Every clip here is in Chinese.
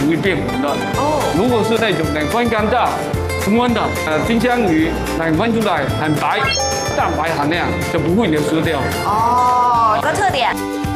容易变红的。 哦， 如果是那种冷风干燥、常温的丁香鱼，冷风出来很白，蛋白含量就不会流失掉。 哦，有个特点。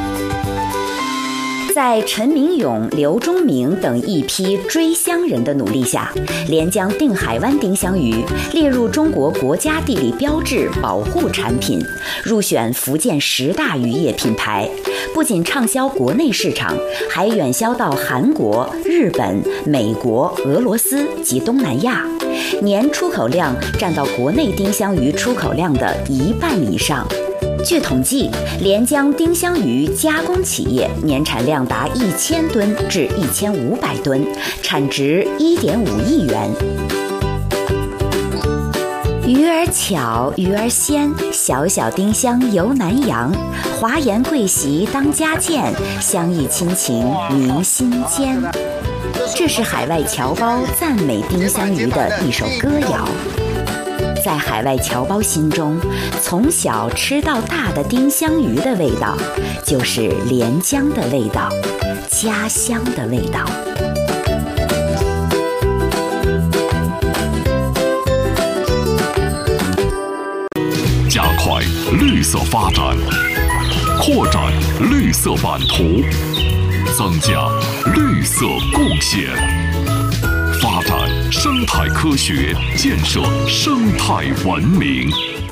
在陈明勇、刘忠明等一批追香人的努力下，连江定海湾丁香鱼列入中国国家地理标志保护产品，入选福建10大渔业品牌。不仅畅销国内市场，还远销到韩国、日本、美国、俄罗斯及东南亚，年出口量占到国内丁香鱼出口量的1半以上。据统计，连江丁香鱼加工企业年产量达1000吨至1500吨，产值1.5亿元。鱼儿巧，鱼儿鲜，小小丁香游南洋，华颜贵席当家见，相忆亲情明心间。这是海外侨胞赞美丁香鱼的一首歌谣。在海外侨胞心中，从小吃到大的丁香鱼的味道，就是连江的味道，家乡的味道。 加快绿色发展，扩展绿色版图，增加绿色贡献。发展生态科学，建设生态文明。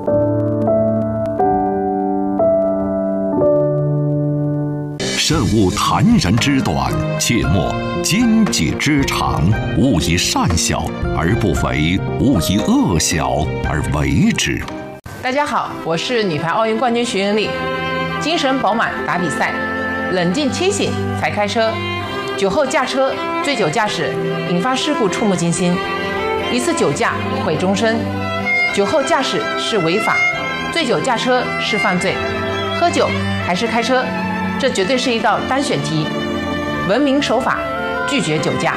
慎勿谈人之短，切莫经己之长。勿以善小而不为，勿以恶小而为之。 大家好，我是女排奥运冠军徐云丽。精神饱满打比赛，冷静清醒才开车。酒后驾车、醉酒驾驶引发事故触目惊心，一次酒驾毁终身。酒后驾驶是违法，醉酒驾车是犯罪。喝酒还是开车，这绝对是一道单选题。文明守法，拒绝酒驾。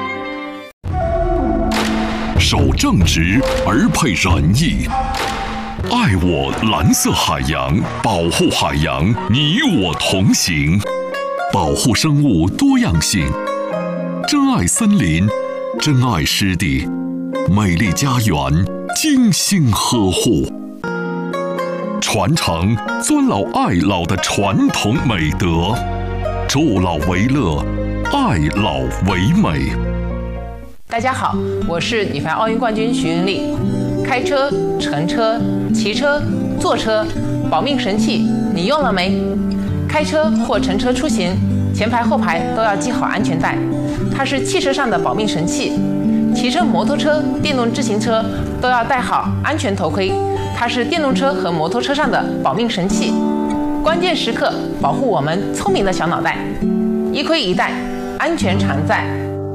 守正直而配仁义，爱我蓝色海洋，保护海洋，你我同行。保护生物多样性，珍爱森林，珍爱湿地，美丽家园精心呵护，传承尊老爱老的传统美德，助老为乐，爱老为美。 大家好，我是女排奥运冠军徐云丽。开车、乘车、骑车、坐车，保命神器你用了没？开车或乘车出行，前排后排都要系好安全带，它是汽车上的保命神器。骑车摩托车、电动自行车都要戴好安全头盔，它是电动车和摩托车上的保命神器。关键时刻保护我们聪明的小脑袋，一盔一带，安全常在。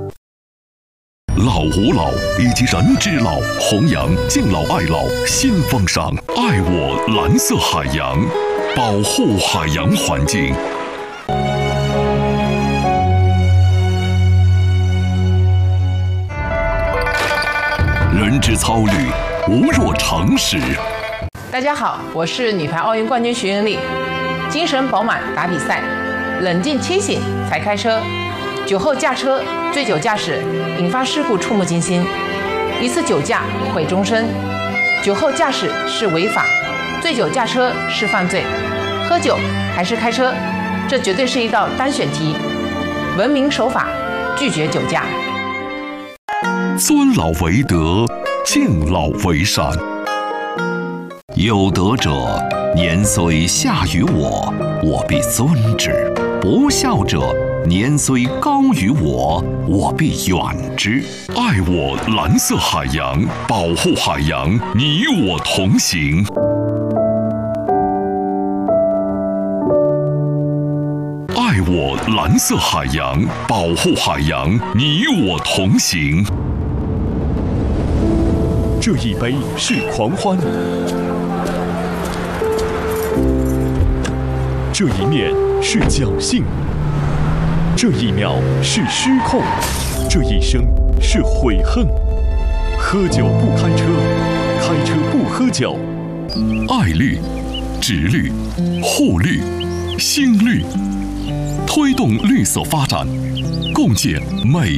老吾老以及人之老，弘扬敬老爱老新风尚，爱我蓝色海洋，保护海洋环境。人之操履，无若诚实。 大家好，我是女排奥运冠军徐云丽。精神饱满打比赛，冷静清醒才开车。酒后驾车、醉酒驾驶引发事故触目惊心，一次酒驾毁终身。酒后驾驶是违法，醉酒驾车是犯罪。喝酒还是开车，这绝对是一道单选题。文明守法，拒绝酒驾。 尊老为德，敬老为善。有德者，年虽下于我，我必尊之；不孝者，年虽高于我，我必远之。爱我蓝色海洋，保护海洋，你我同行。爱我蓝色海洋，保护海洋，你我同行。 这一杯是狂欢，这一面是侥幸，这一秒是失控，这一生是悔恨。喝酒不开车，开车不喝酒。 爱绿、植绿、护绿、新绿，推动绿色发展，共建美